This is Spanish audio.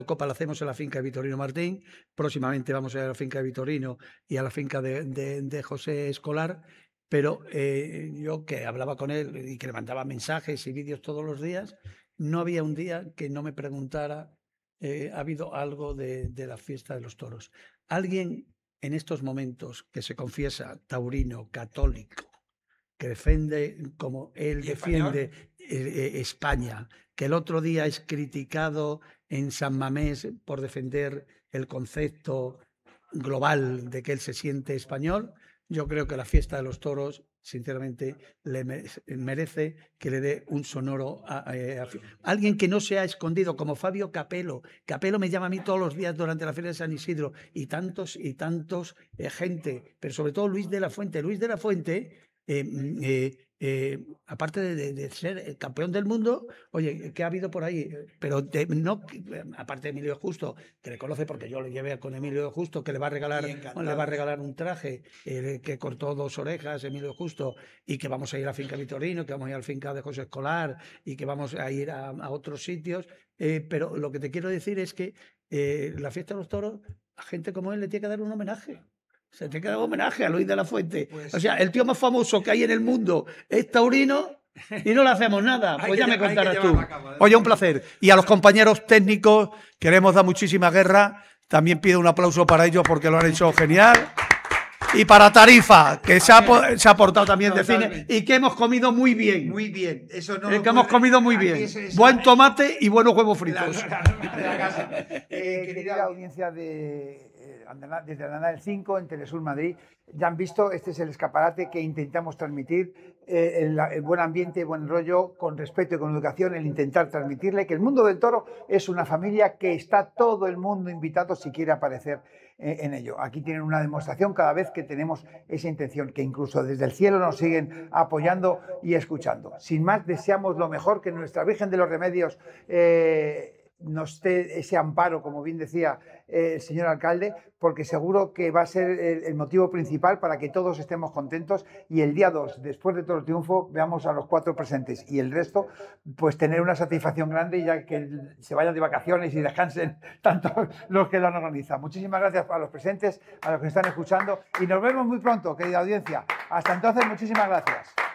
Copa la hacemos en la finca de Vitorino Martín, próximamente vamos a ir a la finca de Vitorino y a la finca de José Escolar, pero yo que hablaba con él y que le mandaba mensajes y vídeos todos los días, no había un día que no me preguntara, ¿ha habido algo de la fiesta de los toros? Alguien en estos momentos que se confiesa taurino, católico, que defiende como él defiende España, que el otro día es criticado en San Mamés por defender el concepto global de que él se siente español, yo creo que la fiesta de los toros, sinceramente, le merece que le dé un sonoro a alguien que no se ha escondido, como Fabio Capello. Capello me llama a mí todos los días durante la Feria de San Isidro, y tantos gente, pero sobre todo Luis de la Fuente. Luis de la Fuente, aparte de ser campeón del mundo, oye, ¿qué ha habido por ahí? Pero no, aparte de Emilio Justo, que le conoce porque yo le llevé con Emilio Justo, que le va a regalar un traje, que cortó 2 orejas, Emilio Justo, y que vamos a ir a la finca Vitorino, que vamos a ir a la finca de José Escolar, y que vamos a ir a otros sitios. Pero lo que te quiero decir es que la fiesta de los toros, a gente como él le tiene que dar un homenaje. Se tiene que dar un homenaje a Luis de la Fuente. Pues, o sea, el tío más famoso que hay en el mundo es taurino y no le hacemos nada. Pues ya me contarás tú. Oye, un placer. Y a los compañeros técnicos queremos dar muchísima guerra. También pido un aplauso para ellos porque lo han hecho genial. Y para Tarifa, que se ha portado también de cine y que hemos comido muy bien. Muy bien. Eso no que hemos comido muy bien. Buen tomate y buenos huevos fritos. Querida audiencia desde Andana del 5 en Telesur Madrid, ya han visto, este es el escaparate que intentamos transmitir, el buen ambiente, buen rollo, con respeto y con educación, el intentar transmitirle que el mundo del toro es una familia que está todo el mundo invitado si quiere aparecer en ello. Aquí tienen una demostración cada vez que tenemos esa intención, que incluso desde el cielo nos siguen apoyando y escuchando. Sin más, deseamos lo mejor, que nuestra Virgen de los Remedios nos dé ese amparo, como bien decía el señor alcalde, porque seguro que va a ser el motivo principal para que todos estemos contentos y el día 2, después de todo el triunfo, veamos a los 4 presentes y el resto, pues tener una satisfacción grande y ya que se vayan de vacaciones y descansen tanto los que lo han organizado. Muchísimas gracias a los presentes, a los que están escuchando y nos vemos muy pronto, querida audiencia. Hasta entonces, muchísimas gracias.